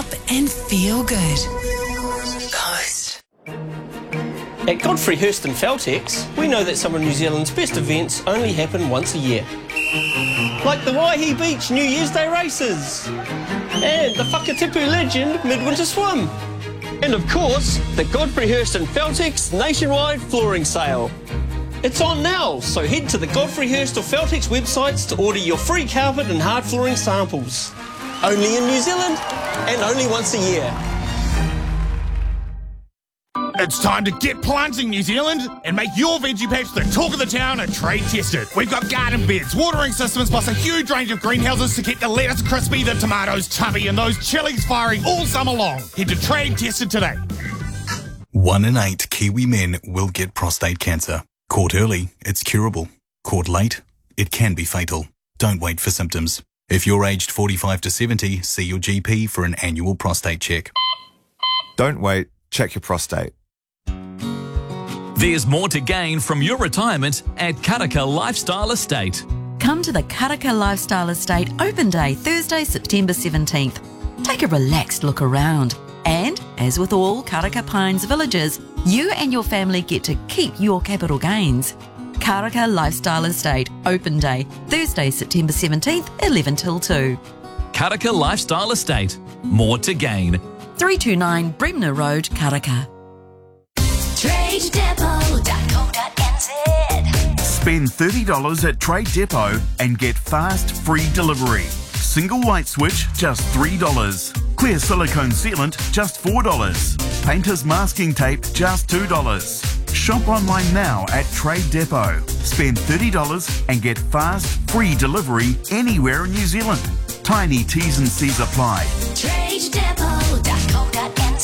up and feel good. Coast. At Godfrey Hirst and Feltex, we know that some of New Zealand's best events only happen once a year. Like the Waihi Beach New Year's Day races, and the Whakatipu Legend Midwinter Swim, and of course, the Godfrey Hirst and Feltex nationwide flooring sale. It's on now, so head to the Godfrey Hirst or Feltex websites to order your free carpet and hard flooring samples. Only in New Zealand, and only once a year. It's time to get planting, New Zealand, and make your veggie patch the talk of the town and trade tested. We've got garden beds, watering systems, plus a huge range of greenhouses to keep the lettuce crispy, the tomatoes chubby, and those chilies firing all summer long. Head to Trade Tested today. 1 in 8 Kiwi men will get prostate cancer. Caught early, it's curable. Caught late, it can be fatal. Don't wait for symptoms. If you're aged 45 to 70, see your GP for an annual prostate check. Don't wait, check your prostate. There's more to gain from your retirement at Karaka Lifestyle Estate. Come to the Karaka Lifestyle Estate Open Day, Thursday, September 17th. Take a relaxed look around. And, as with all Karaka Pines villages, you and your family get to keep your capital gains. Karaka Lifestyle Estate Open Day, Thursday, September 17th, 11 till 2. Karaka Lifestyle Estate. More to gain. 329 Bremner Road, Karaka. TradeDepot.co.nz. Spend $30 at Trade Depot and get fast, free delivery. Single light switch, just $3. Clear silicone sealant, just $4. Painter's masking tape, just $2. Shop online now at Trade Depot. Spend $30 and get fast, free delivery anywhere in New Zealand. Tiny T's and C's apply. TradeDepot.co.nz.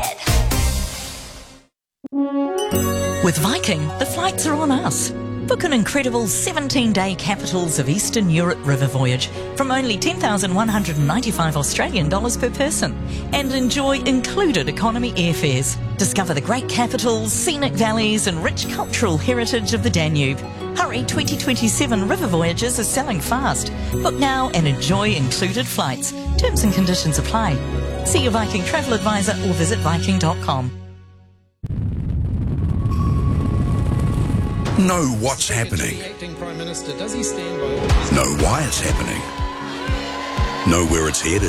With Viking, the flights are on us. Book an incredible 17-day Capitals of Eastern Europe river voyage from only 10,195 Australian dollars per person and enjoy included economy airfares. Discover the great capitals, scenic valleys and rich cultural heritage of the Danube. Hurry, 2027 river voyages are selling fast. Book now and enjoy included flights. Terms and conditions apply. See your Viking travel advisor or visit viking.com. Know what's happening. Know why it's happening. Know where it's headed.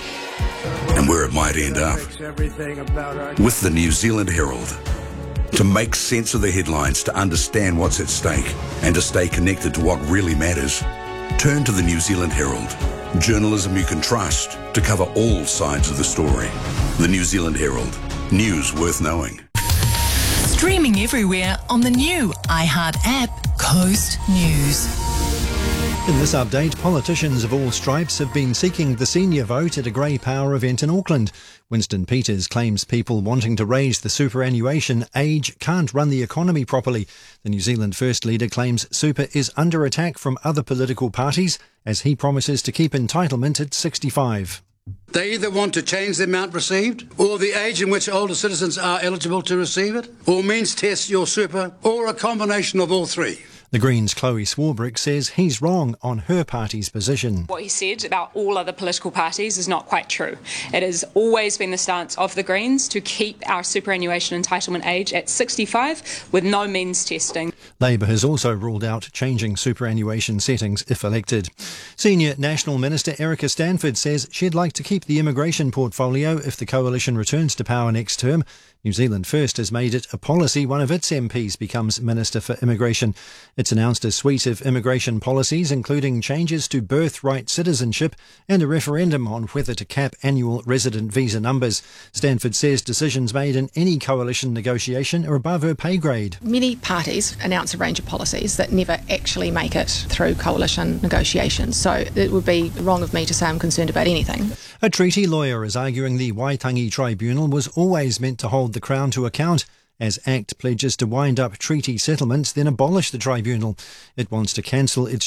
And where it might end up. With the New Zealand Herald. To make sense of the headlines, to understand what's at stake, and to stay connected to what really matters, turn to the New Zealand Herald. Journalism you can trust to cover all sides of the story. The New Zealand Herald. News worth knowing. Streaming everywhere on the new iHeart app, Coast News. In this update, politicians of all stripes have been seeking the senior vote at a Grey Power event in Auckland. Winston Peters claims people wanting to raise the superannuation age can't run the economy properly. The New Zealand First Leader claims super is under attack from other political parties as he promises to keep entitlement at 65. They either want to change the amount received, or the age in which older citizens are eligible to receive it, or means test your super, or a combination of all three. The Greens' Chloe Swarbrick says he's wrong on her party's position. What he said about all other political parties is not quite true. It has always been the stance of the Greens to keep our superannuation entitlement age at 65 with no means testing. Labour has also ruled out changing superannuation settings if elected. Senior National Minister Erica Stanford says she'd like to keep the immigration portfolio if the coalition returns to power next term. New Zealand First has made it a policy one of its MPs becomes Minister for Immigration. It's announced a suite of immigration policies, including changes to birthright citizenship and a referendum on whether to cap annual resident visa numbers. Stanford says decisions made in any coalition negotiation are above her pay grade. Many parties announce a range of policies that never actually make it through coalition negotiations, so it would be wrong of me to say I'm concerned about anything. A treaty lawyer is arguing the Waitangi Tribunal was always meant to hold the Crown to account, as ACT pledges to wind up treaty settlements, then abolish the tribunal. It wants to cancel its